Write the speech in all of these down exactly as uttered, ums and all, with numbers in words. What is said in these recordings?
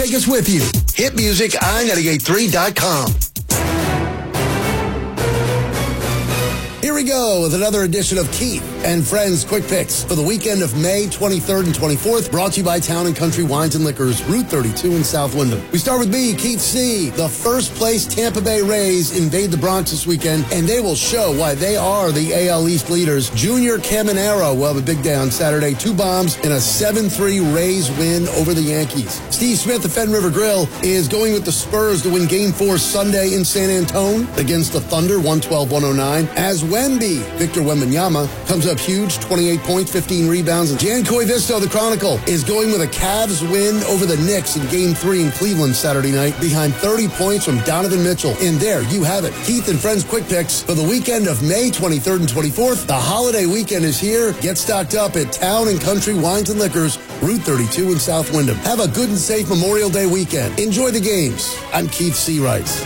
Take us with you. Hit music I ninety-eight point three dot com. Here we go with another edition of Keith and Friends Quick Picks for the weekend of May twenty-third and twenty-fourth, brought to you by Town and Country Wines and Liquors, Route thirty-two in South Windham. We start with me, Keith C. The first place Tampa Bay Rays invade the Bronx this weekend, and they will show why they are the A L East leaders. Junior Caminero will have a big day on Saturday. Two bombs in a seven three Rays win over the Yankees. Steve Smith of Fenton River Grill is going with the Spurs to win Game four Sunday in San Antone against the Thunder, one twelve one oh nine. As Wemby, Victor Wembanyama, comes up huge, twenty-eight points, fifteen rebounds. And Jan Koivisto, the Chronicle, is going with a Cavs win over the Knicks in Game three in Cleveland Saturday night, behind thirty points from Donovan Mitchell. And there you have it. Keith and Friends Quick Picks for the weekend of May twenty-third and twenty-fourth. The holiday weekend is here. Get stocked up at Town and Country Wines and Liquors, Route thirty-two in South Windham. Have a good and safe Memorial Day weekend. Enjoy the games. I'm Keith C. Rice.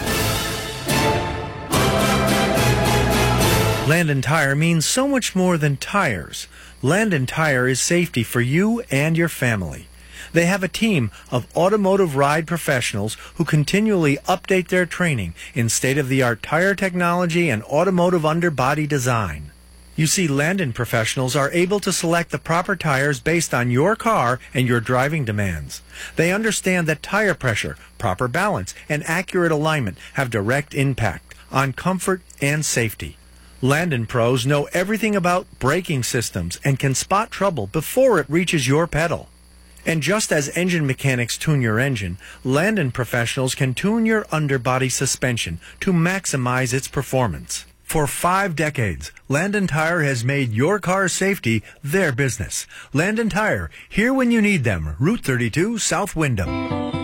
Landon Tire means so much more than tires. Landon Tire is safety for you and your family. They have a team of automotive ride professionals who continually update their training in state-of-the-art tire technology and automotive underbody design. You see, Landon professionals are able to select the proper tires based on your car and your driving demands. They understand that tire pressure, proper balance, and accurate alignment have direct impact on comfort and safety. Landon pros know everything about braking systems and can spot trouble before it reaches your pedal. And just as engine mechanics tune your engine, Landon professionals can tune your underbody suspension to maximize its performance. For five decades, Landon Tire has made your car's safety their business. Landon Tire, here when you need them. Route thirty-two, South Windham.